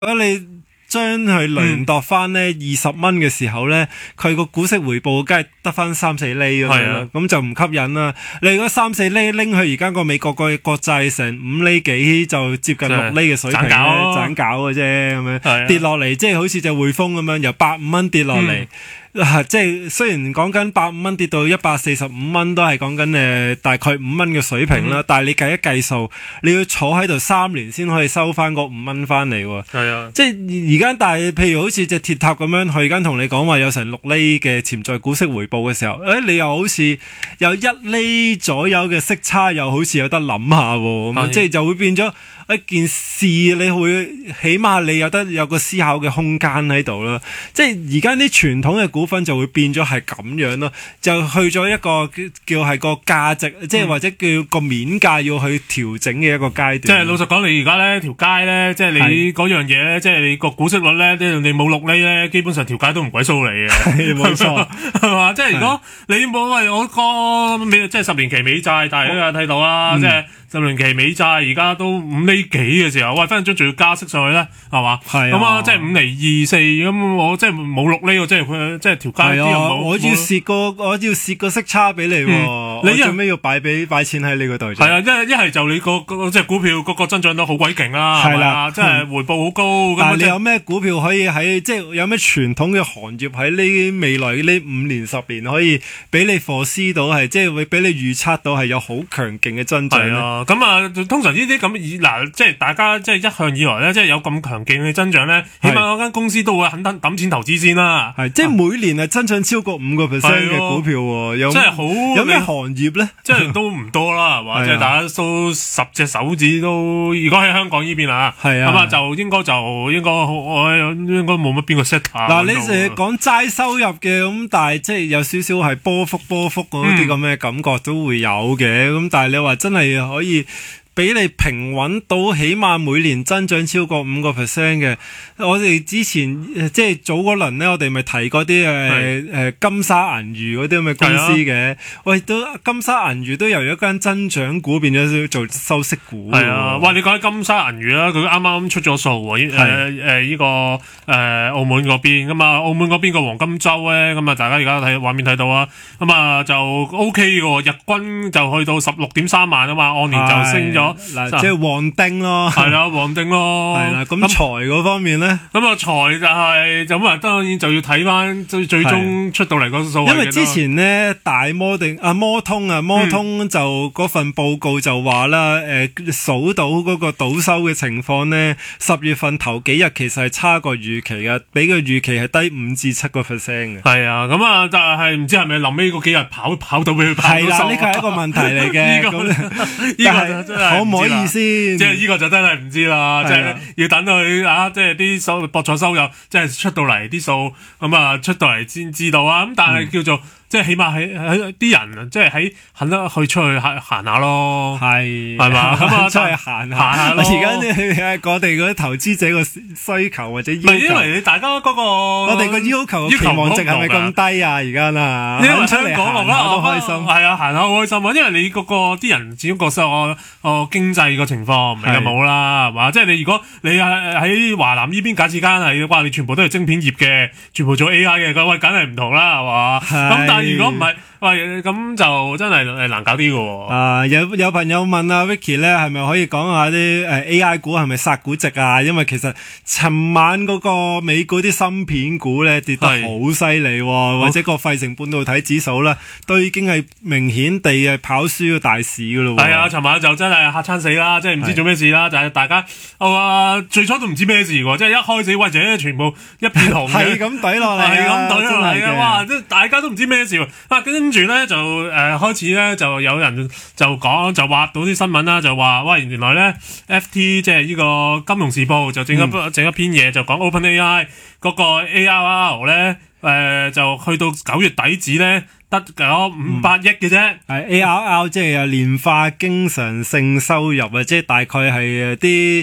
如果你將佢量度翻咧20蚊嘅時候咧，佢個股息回報梗係得翻3-4厘咁樣啦，咁就唔吸引啦。你如果3-4厘拎去而家個美國個國債成5厘幾，就接近6厘嘅水平咧，盞搞嘅啫咁樣，跌落嚟即係好似隻匯豐咁樣，由85蚊跌落嚟。即係雖然講緊85蚊跌到145蚊，都係講緊大概5蚊嘅水平啦。但係你計一計數，你要坐喺度3年先可以收翻嗰5蚊翻嚟喎。係啊，即係而家但係譬如好似隻鐵塔咁樣，佢而家同你講話有成6厘嘅潛在股息回報嘅時候，你又好似有1厘左右嘅息差，又好似有得諗下喎。咁即係就會變咗一件事，你會起碼你有個思考嘅空間喺度啦。即係而家啲傳統嘅股份就會變咗係咁樣咯，就去咗一個叫係個價值，即係或者叫個面價要去調整嘅一個階段。 即係老實講，你而家咧條街咧，即係你嗰樣嘢咧，即係你個股息率咧，你冇6厘咧，基本上條街都唔鬼數你嘅。 係冇錯， 係嘛？即係如果你冇我個即係10年期美債，大家睇到啦，即係10年期美債而家都5厘幾嘅時候，喂，分分鐘仲要加息上去咧，係嘛？係咁啊，即係5厘2、4咁，我即係冇6厘喎，即係佢即係條街啲人冇。 我要蝕個息差俾你喎，你做咩要擺錢喺你嗰度？ 係啊，一係就你個即係股票嗰個增長都好鬼勁啦，係啦，即係回報好高。 但係你有咩股票可以喺即係有咩傳統嘅行業喺呢未來呢5年10年可以俾你 foresee 到係即係會俾你預測到係有好強勁嘅增長咧？ 咁啊，通常呢啲咁嗱，即係大家即係一向以來咧，即係有咁強勁嘅增長咧，起碼嗰間公司都會肯抌錢投資先啦。 係即係每年係增長超過5%嘅股票喎，有咩行業咧？ 即係都唔多啦，係嘛？即係大家數10隻手指都，如果喺香港呢邊啊，咁啊就應該我應該冇乜邊個 set 啊。 嗱，你成日講齋收入嘅咁，但係即係有少少係波幅嗰啲咁嘅感覺都會有嘅，咁但係你話真係可以俾你平穩到起碼每年增長超過5%嘅，我哋之前即係早嗰輪咧，我哋咪提過啲金沙銀娛嗰啲咁嘅公司嘅，喂，都金沙銀娛都由一間增長股變咗做收息股。 係啊，哇！你講起金沙銀娛啦，佢啱啱出咗數喎，呢個澳門嗰邊咁啊，澳門嗰邊個黃金周咧，咁啊，大家而家睇畫面睇到啊，咁啊就 OK 嘅喎，日均就去到16.3萬啊嘛，按年就升咗。 嗱，即係旺丁咯， 係啦，旺丁咯， 係啦。咁財嗰方面咧， 咁啊財就係咁啊，當然就要睇翻最終出到嚟嗰數。 因為之前咧大摩摩通就嗰份報告就話啦，數到嗰個賭收嘅情況咧，10月份頭幾日其實係差過預期嘅，比個預期係低5至7%嘅。 係啊，咁啊，就係唔知係咪臨尾嗰幾日跑到俾佢跑到收。 係啦，呢個係一個問題嚟嘅。 呢個真係可唔可以先？ 即係呢個就真係唔知啦，即係要等到佢即係啲博彩收入即係出到嚟啲數，咁啊出到嚟先知道啊。咁但係叫做即係起碼喺啲人即係喺肯得去出去行下咯，係嘛？咁啊出去行下咯。而家我哋嗰啲投資者個需求或者要求， 因為你大家嗰個我哋個要求期望值係咪咁低啊？而家啦， 因為香港我覺得都開心， 係啊，行下好開心啊！因為你嗰個啲人始終覺得我經濟個情況唔係咁好啦，係嘛？即係你如果你喺華南呢邊假設間係話你全部都係晶片業嘅，全部做 AI 嘅，咁喂梗係唔同啦，係嘛？咁但係如果唔係，喂咁就真係難搞啲嘅喎。 有朋友問啊 Vicky 咧，係咪可以講下啲AI 股係咪殺估值啊？因為其實尋晚嗰個美股啲芯片股咧跌得好犀利，或者個費城半導體指數咧都已經係明顯地係跑輸個大市嘅咯。 係啊，尋晚就真係嚇親死啦，即係唔知做咩事啦，就係大家最初都唔知咩事喎，即係一開始喂者全部一片紅嘅， 係咁懟落嚟， 係咁懟落嚟嘅，哇！即係大家都唔知咩事喎，跟住咧就開始咧就有人就講就挖到啲新聞啦，就話喂原來咧 FT 即係呢個金融時報就整一篇嘢就講 OpenAI 嗰個 ARR 咧就去到9月底止咧得嗰500億嘅啫。 係 ARR 即係年化經常性收入啊，即係大概係啲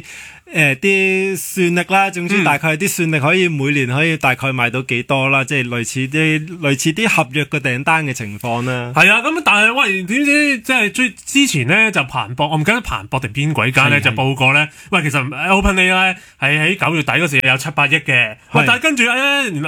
啲算力啦，總之大概啲算力可以每年可以大概賣到幾多啦，即係類似啲合約嘅訂單嘅情況啦。 係啊，咁但係喂，點知即係之前咧就彭博，我唔記得彭博定邊鬼間咧就報過咧，喂，其實 OpenAI 咧係喺9月底嗰時有700億嘅，喂，但係跟住咧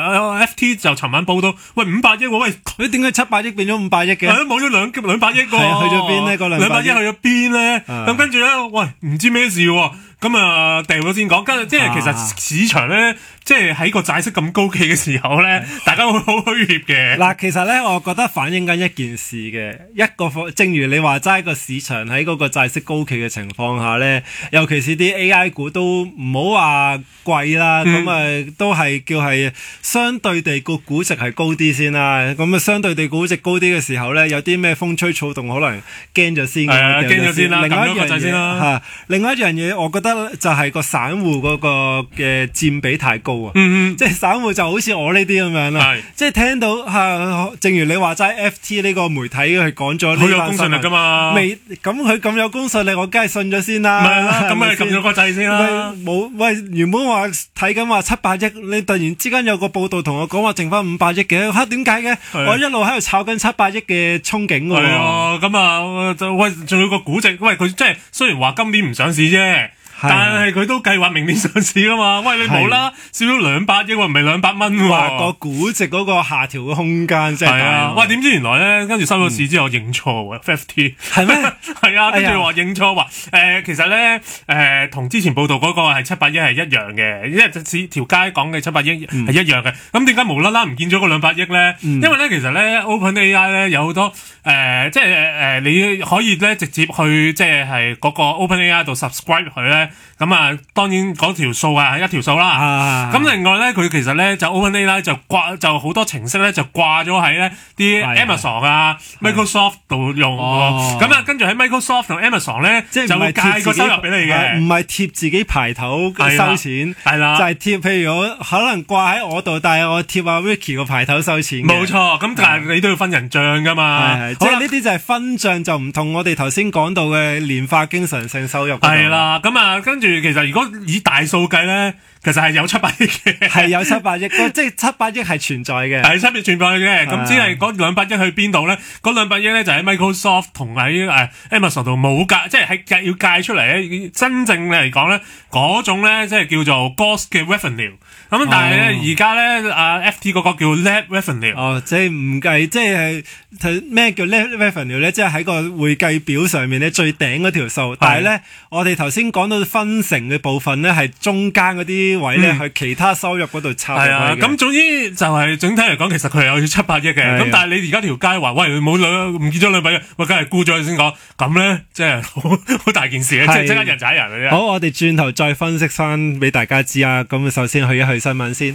FT 就尋晚報到，喂500億喎，喂， 佢點解700億變咗500億嘅？ 係咯，冇咗200億喎， 去咗邊咧？嗰 200億去咗邊咧？咁跟住咧，喂，唔知咩事喎？咁啊，掉咗先講，跟住即係其實市場咧，即係喺個債息咁高企嘅時候咧，大家會好虛怯嘅。 嗱，其實咧，我覺得反映緊一件事嘅，正如你話齋個市場喺嗰個債息高企嘅情況下咧，尤其是啲 AI 股都唔好話貴啦，咁都係叫係相對地個估值係高啲先啦。咁相對地估值高啲嘅時候咧，有啲咩風吹草動，可能驚咗先。 驚咗先啦，撳咗個掣先啦。 另外一樣嘢，我覺得就係個散戶嗰個嘅佔比太高啊！即係散戶就好似我呢啲咁樣啦，即係聽到正如你話齋 FT 呢個媒體佢講咗呢， 好有公信力㗎嘛？ 咁佢咁有公信力，我梗係信咗先啦。 咪係啦，咁咪撳咗個掣先啦。 原本話睇緊話700億，你突然之間有個報道同我講話剩翻500億嘅，點解嘅？我一路喺度炒緊700億嘅憧憬喎。係啊，咁啊，喂，仲有個估值，喂，佢即係雖然話今年唔上市啫。但係佢都計劃明年上市噶嘛？喂，你冇啦，少咗200億喎，唔係200蚊喎。 個估值嗰個下調嘅空間真係大。 喂，點知原來咧，跟住收咗市之後認錯喎 ，FT 係咩？ 係啊，跟住話認錯話其實咧同之前報道嗰個係700億係一樣嘅，因為條街講嘅700億係一樣嘅。咁點解無啦啦唔見咗個200億咧？因為咧其實咧 OpenAI 咧有好多即係你可以咧直接去即係嗰個 OpenAI 度 subscribe 佢咧。咁啊，當然嗰條數係一條數啦。咁另外咧，佢其實咧就 OpenAI 就好多程式咧就掛咗喺咧啲 Amazon 啊、Microsoft 度用喎。咁啊，跟住喺 Microsoft 同 Amazon 咧就會計個收入俾你嘅， 唔係貼自己牌頭收錢，係啦，就係貼譬如我可能掛喺我度，但係我貼阿 Ricky 個牌頭收錢。冇錯，咁但係你都要分人帳噶嘛。 即係呢啲就係分帳，就唔同我哋頭先講到嘅年化經常性收入。 係啦，咁啊，跟住其實如果以大數計咧，其實係有700億嘅， 係有700億，即係700億係存在嘅， 係700億存在嘅。咁只係嗰200億去邊度咧？嗰200億咧就喺 Microsoft 同喺Amazon 度冇界，即係要界出嚟咧。真正嚟講咧，嗰種咧即係叫做 gross 嘅 revenue。咁但係咧而家咧FT 嗰個叫 net revenue。 即係唔計，即係咩叫 net revenue 咧？即係喺個會計表上面咧最頂嗰條數。但係咧，我哋頭先講到分成嘅部分咧，係中間嗰啲位咧，去其他收入嗰度插入去嘅。 咁總之就係整體嚟講，其實佢係有700億嘅。咁但係你而家條街話，喂，唔見咗200億，喂，梗係沽咗先講。咁咧，即係好大件事嘅，即刻人踩人嘅啫。 好，我哋轉頭再分析翻俾大家知啊。咁首先去一去新聞先。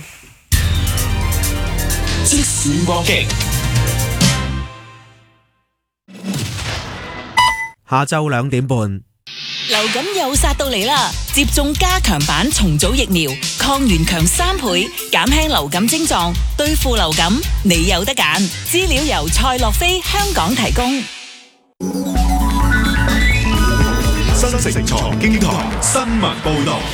即時光擊。 下晝2點半， 流感又殺到嚟啦！接種加強版重組疫苗，抗原強3倍，減輕流感症狀，對付流感，你有得揀。資料由蔡樂飛香港提供。 新城財經台新聞報道。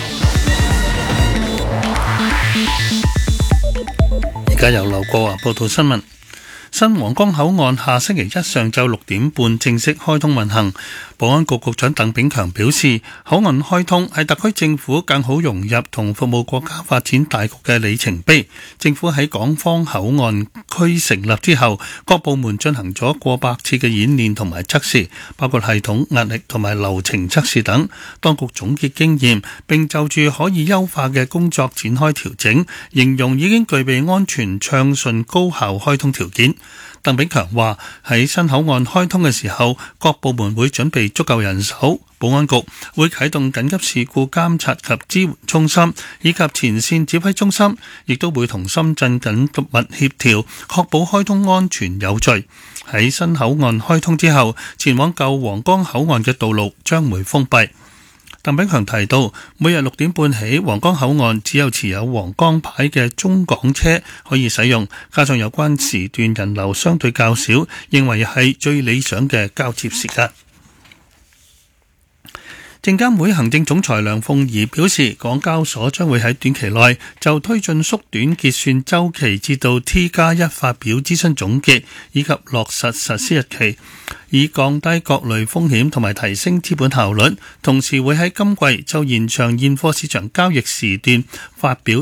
而家由劉國華報道新聞。新皇崗口岸下星期一上晝6點半正式開通運行。保安局局長鄧炳強表示，口岸開通係特區政府更好融入同服務國家發展大局嘅里程碑。政府喺港方口岸區成立之後，各部門進行咗過百次嘅演練同埋測試，包括系統、壓力同埋流程測試等。當局總結經驗，並就住可以優化嘅工作展開調整，形容已經具備安全、暢順、高效開通條件。鄧炳強話：喺新口岸開通嘅時候，各部門會準備足夠人手，保安局會啟動緊急事故監察及支援中心以及前線指揮中心，亦都會同深圳緊密協調，確保開通安全有序。喺新口岸開通之後，前往舊皇崗口岸嘅道路將會封閉。鄧炳強提到，每日6點半起，皇崗口岸只有持有皇崗牌嘅中港車可以使用，加上有關時段人流相對較少，認為係最理想嘅交接時間。 證監會行政總裁梁鳳儀表示，港交所將會喺短期內就推進縮短結算週期至到 T+1 發表諮詢總結，以及落實實施日期，以降低各類風險同埋提升資本效率。同時會喺今季就延長現貨市場交易時段發表